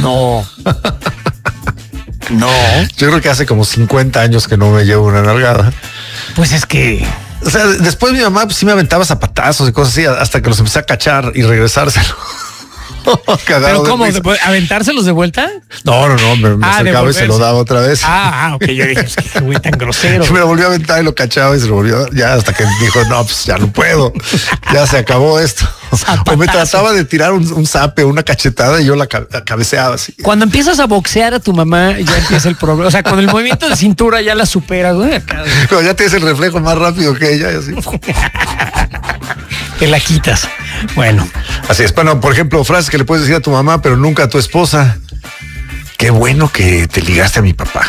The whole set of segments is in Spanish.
No. No. Yo creo que hace como 50 años que no me llevo una nalgada. Pues es que... O sea, después mi mamá pues, sí me aventaba zapatazos y cosas así hasta que los empecé a cachar y regresárselo. ¿Pero cómo? ¿Aventárselos de vuelta? No, me acercaba y se lo daba otra vez. Ok, yo dije, es que güey tan grosero. Me lo volvió a aventar y lo cachaba y se lo volvió a dar, ya hasta que dijo, no, pues ya no puedo, ya se acabó esto. Zapatazo. O me trataba de tirar un zape, una cachetada y yo la cabeceaba así. Cuando empiezas a boxear a tu mamá, ya empieza el problema. O sea, con el movimiento de cintura ya la supera, güey. Pero ya tienes el reflejo más rápido que ella y así. Te la quitas. Bueno. Así es. Bueno, por ejemplo, frases que le puedes decir a tu mamá, pero nunca a tu esposa. Qué bueno que te ligaste a mi papá.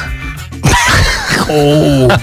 Oh.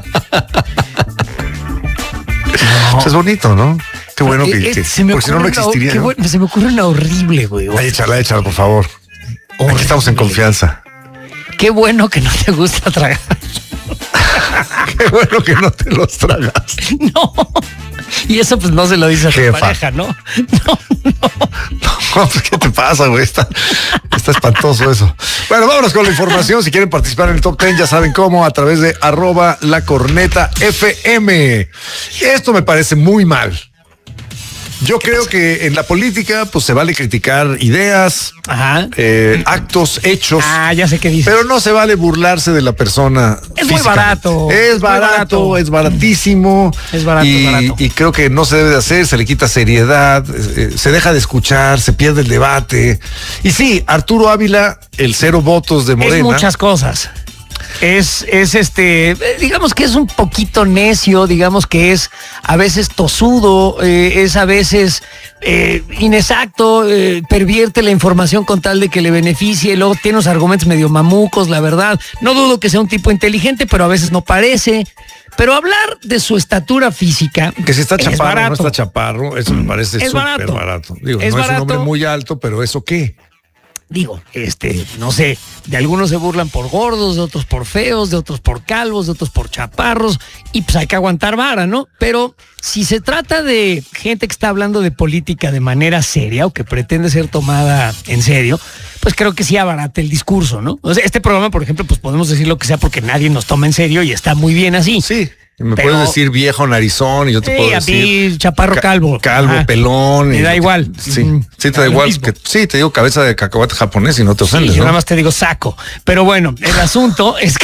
Eso es bonito, ¿no? Qué bueno que se me porque si no, no existiría. Bueno, se me ocurre una horrible, güey. Échala, por favor. Horrible. Aquí estamos en confianza. Qué bueno que no te gusta tragar. Qué bueno que no te los tragas. No. Y eso pues no se lo dice a tu pareja, ¿no? No. No, pues, ¿qué te pasa, güey? Está espantoso eso. Bueno, vámonos con la información. Si quieren participar en el Top 10, ya saben cómo, a través de @lacornetafm. Esto me parece muy mal. Yo creo que en la política, pues se vale criticar ideas, actos, hechos. Ya sé qué dices. Pero no se vale burlarse de la persona. Es muy barato. Es barato, es baratísimo. Es barato, barato. Y creo que no se debe de hacer, se le quita seriedad, se deja de escuchar, se pierde el debate. Y sí, Arturo Ávila, el 0 votos de Morena. Es muchas cosas. Es digamos que es un poquito necio, digamos que es a veces tosudo, es a veces inexacto, pervierte la información con tal de que le beneficie, luego tiene unos argumentos medio mamucos, la verdad. No dudo que sea un tipo inteligente, pero a veces no parece. Pero hablar de su estatura física. Que si está chaparro o no está chaparro, eso me parece súper barato. Digo, no es un hombre muy alto, pero ¿eso qué? Digo, no sé, de algunos se burlan por gordos, de otros por feos, de otros por calvos, de otros por chaparros, y pues hay que aguantar vara, ¿no? Pero si se trata de gente que está hablando de política de manera seria o que pretende ser tomada en serio, pues creo que sí abarata el discurso, ¿no? O sea, este programa, por ejemplo, pues podemos decir lo que sea porque nadie nos toma en serio y está muy bien así. Sí. Me puedes decir viejo narizón y yo te puedo decir. A mí, chaparro calvo. Calvo, pelón. Me da igual. Sí, te da igual. Sí, te digo cabeza de cacahuate japonés y no te ofendes. Sí, yo nada más te digo saco. Pero bueno, el asunto es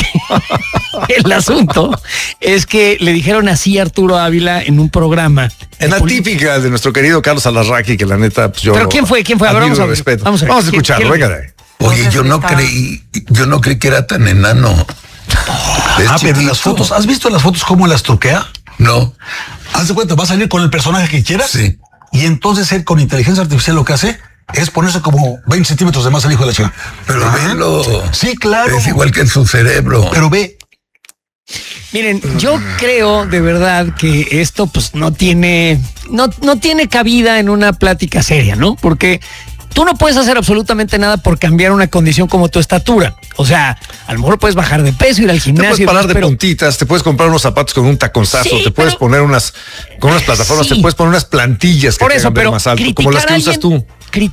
que le dijeron así a Arturo Ávila en un programa. En la típica de nuestro querido Carlos Alarraqui, que la neta, pues yo. ¿Pero quién fue? A ver, vamos a escucharlo, venga de ahí. Oye, yo no creí que era tan enano. Pero en las fotos, ¿has visto las fotos cómo las truquea? No. Haz de cuenta, va a salir con el personaje que quieras. Sí. Y entonces él con inteligencia artificial lo que hace es ponerse como 20 centímetros de más al hijo de la chica. Pero velo. Sí, claro. Es igual que en su cerebro. Pero ve. Miren, yo creo de verdad que esto pues no tiene cabida en una plática seria, ¿no? Porque tú no puedes hacer absolutamente nada por cambiar una condición como tu estatura. O sea, a lo mejor puedes bajar de peso, ir al gimnasio. Te puedes parar de puntitas, te puedes comprar unos zapatos con un taconzazo, te puedes poner con unas plataformas, te puedes poner unas plantillas que te hagan más alto, como las que usas tú.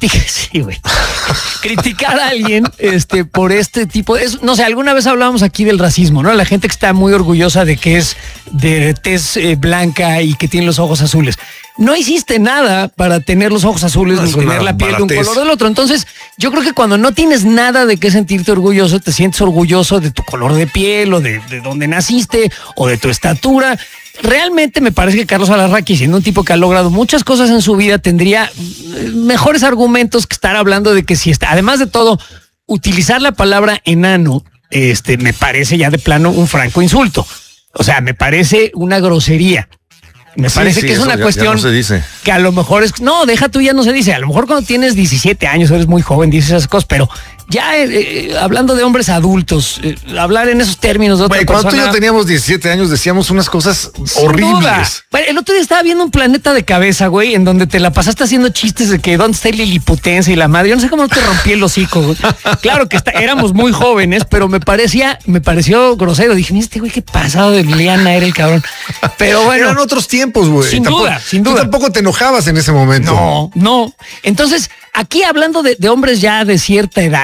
Criticar a alguien por este tipo de... No sé, alguna vez hablábamos aquí del racismo, ¿no? La gente que está muy orgullosa de que es de tez blanca y que tiene los ojos azules. No hiciste nada para tener los ojos azules ni tener la piel de un color del otro. Entonces, yo creo que cuando no tienes nada de qué sentirte orgulloso, te sientes orgulloso de tu color de piel o de dónde naciste o de tu estatura. Realmente me parece que Carlos Alarraqui, siendo un tipo que ha logrado muchas cosas en su vida, tendría mejores argumentos que estar hablando de que si está. Además de todo, utilizar la palabra enano, me parece ya de plano un franco insulto. O sea, me parece una grosería. Me parece que es una cuestión no se dice. Que a lo mejor es... No, deja tú, ya no se dice. A lo mejor cuando tienes 17 años, eres muy joven, dices esas cosas, pero ya hablando de hombres adultos, hablar en esos términos de otra persona... Cuando tú y yo teníamos 17 años decíamos unas cosas horribles. Bueno, el otro día estaba viendo un Planeta de Cabeza, güey, en donde te la pasaste haciendo chistes de que dónde está el liliputense y la madre. Yo no sé cómo no te rompí el hocico, güey. Claro que éramos muy jóvenes, pero me pareció grosero. Dije, este güey, qué pasado de liana era el cabrón. Pero bueno... Eran otros tiempos, güey. Sin duda. Tú tampoco te enojabas en ese momento. No. Entonces, aquí hablando de hombres ya de cierta edad,